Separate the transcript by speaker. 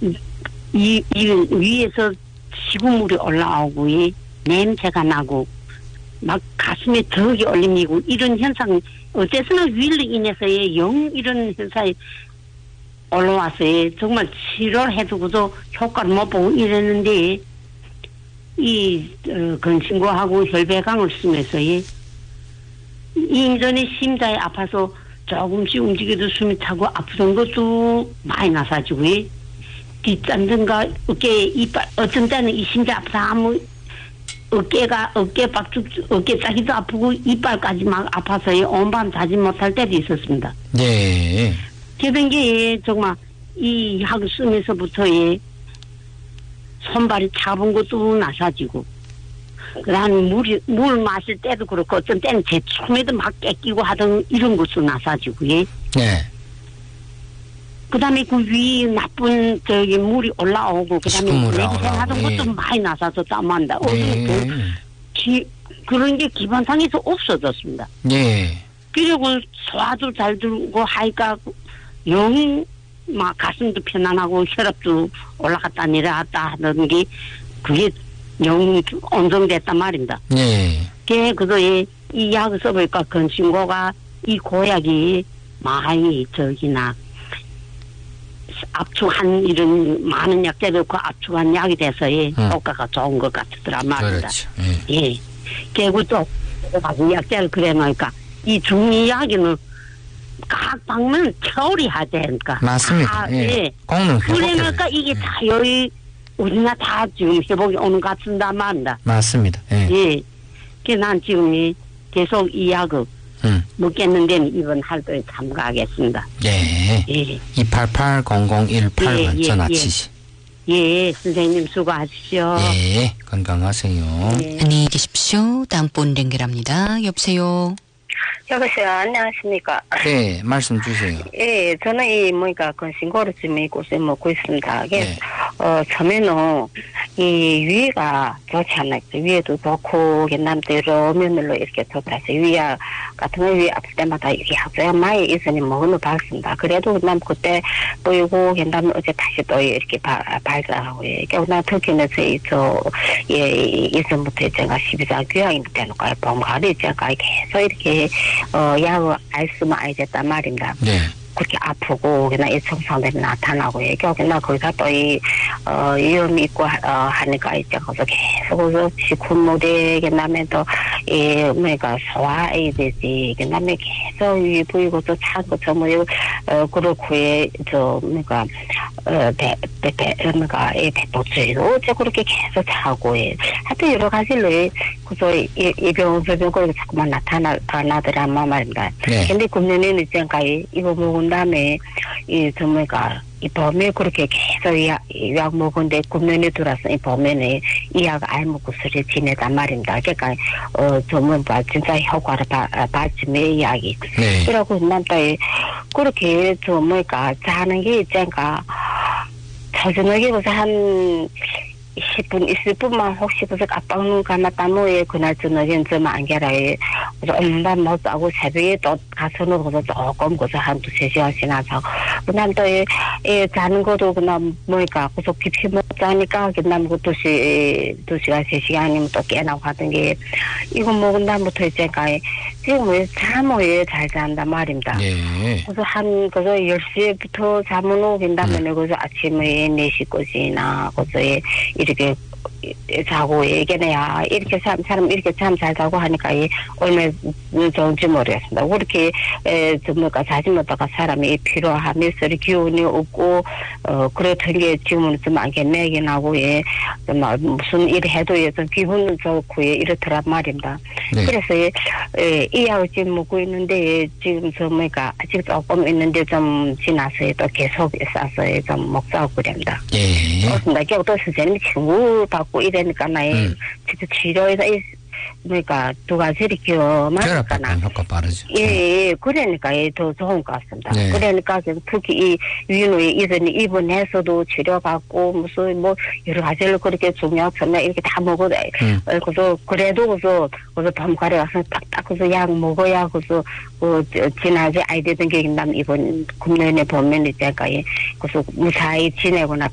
Speaker 1: 이 위에서 식은물이 올라오고 냄새가 나고 막 가슴에 덕이 올리고 이런 현상 어째서는 위를 인해서의 영 이런 현상이 올라왔어요. 정말 치료해도 그도 효과를 못 보고 이랬는데 이 근친고하고 혈배강을 쓰면서 인전에 심장이 아파서 조금씩 움직여도 숨이 차고 아프던 것도 많이 나사지고 뒷잔등가 어깨 이빨 어쩐 때는 이 심장 아프다 하면 어깨 짜기도 아프고 이빨까지 막 아파서 온밤 자지 못할 때도 있었습니다.
Speaker 2: 네.
Speaker 1: 그런 게 정말 이 약 쓰면서부터 손발이 차분 것도 나사지고 그다음에 물 마실 때도 그렇고 어떤 때는 제 처음에도 막 뺏기고 하던 이런 것도 나사지고
Speaker 2: 네.
Speaker 1: 그다음에 그 위 나쁜 물이 올라오고 그다음에 냄새 나던 것도 많이 나사서 땀난다.
Speaker 2: 네.
Speaker 1: 그런 게 기본상에서 없어졌습니다.
Speaker 2: 네.
Speaker 1: 그리고 소화도 잘 들고 하니까 영 막 가슴도 편안하고 혈압도 올라갔다 내려갔다 하던 게 그게 영 온정됐단 말입니다.
Speaker 2: 네.
Speaker 1: 그래서 이 약을 써보니까 근친고가 이 고약이 많이 압축한 이런 많은 약재를 그 압축한 약이 돼서 효과가 좋은 것 같더라 말입니다.
Speaker 2: 그렇죠.
Speaker 1: 예. 그리고 또 약재를 그래 놓으니까 이 중이야기는 각 방면 처리해야 되니까.
Speaker 2: 맞습니다. 예.功能
Speaker 1: 그러니까 이게 다 여기 우리나 다 지금 회복이 오는 것 같은단 말입니다.
Speaker 2: 맞습니다. 예.
Speaker 1: 예. 그래서 난 지금 계속 이 약을 먹겠는 데는 이번 활동에 참가하겠습니다.
Speaker 2: 예.
Speaker 1: 예.
Speaker 2: 288-0018번 전화 치시.
Speaker 1: 예, 선생님 수고하십시오.
Speaker 2: 예, 건강하세요.
Speaker 3: 예. 안녕히 계십시오. 다음 분 연결합니다. 여보세요.
Speaker 4: 여보세요. 안녕하십니까.
Speaker 2: 네, 말씀 주세요.
Speaker 4: 예, 저는 근신고를 지금 곳에 먹고 있습니다.
Speaker 2: 네.
Speaker 4: 처음에는 이 위가 좋지 않아요. 위에도 좋고, 남도 여러 면으로 이렇게 좋다 해서 위야 같은 거 위 아플 때마다 이렇게 약재가 많이 있으니 먹으러 봤습니다. 그래도 남 그때 보이고, 다음에 어제 다시 또 이렇게 발사하고, 그러니까 특히는 예전부터 제가 12자 교양이 되니까 범가리 제가 계속 이렇게 약을 안 쓰면 안 됐단 말입니다.
Speaker 2: 네.
Speaker 4: 그렇게 아프고 그냥 이 증상들이 나타나고 그냥 거기서 또 위험이 있고 하니까 이제 거기서 계속 식후물에 그다음에 또 소화해야 되지 그다음에 계속 위 보이고 또 차고 그렇고 배포죄로 그렇게 계속 차고 하여튼 여러 가지로 그래서 이 병 그렇게 자꾸만 나타나더란 말입니다.
Speaker 2: 네.
Speaker 4: 근데 금년에는 이제까지 이거 먹은 다음에 이 범에 그렇게 계속 약 먹은데 금년에 들어서 이 범에는 이 약 알 먹고 술에 지내단 말입니다. 그러니까 진짜 효과를 봤지만 이 약이.
Speaker 2: 네.
Speaker 4: 그러고 난또 그렇게 자는 게 있잖아. 저녁에 그래서 한 10분, 20분만 혹시 그래서 깜빡눈 감았다 뭐에 그날 저녁엔 좀 안개라에 그래서 엄마 못 자고 새벽에 또 가서는 그래서 조금 그래서 한 2-3시간 지나서 그다음 또 자는 것도 그냥 그래서 깊이 못 자니까 그다음 그 2시간, 3시간이면 또 깨나고 하던 게 이거 먹은 다음부터 이제까 지금 잠을 잘 잔단 말입니다.
Speaker 2: 네.
Speaker 4: 그래서 그래서 10시부터 잠을 오긴 다음에 그래서 아침에 4시까지나 그래서 이렇게 자고 얘기해야 이렇게 사람 이렇게 잠 잘 자고 하니까 얼마 좋은지 모르겠습니다. 그렇게 자지 못하가 사람이 피로하면서 기운이 없고 그렇던 게 지금은 좀 안개매기 나고 무슨 일 해도 좀 기분 좋고 이렇더란 말입니다.
Speaker 2: 네.
Speaker 4: 그래서 이 약을 지금 먹고 있는데 지금 아직 조금 있는데 좀 지나서 또 계속 있어서 좀 먹자고 그럽니다.
Speaker 2: 예.
Speaker 4: 그렇습니다. 또 선생님이 친구 받고 이러니까 진짜 치료에서 두 가지를
Speaker 2: 결합하면 효과 빠르죠.
Speaker 4: 예, 그러니까 더 좋은 것 같습니다.
Speaker 2: 네.
Speaker 4: 그러니까 특히 이 위노에 이전에 입원해서도 치료받고 무슨 여러 가지를 그렇게 중요하면 이렇게 다 먹어도 그래서 그래서 밤가래 와서 딱딱 그래서 약 먹어야 그래서 지나지 아이 되던 게 있다면 이번 금년에 보면 이제까지 그래서 무사히 지내거나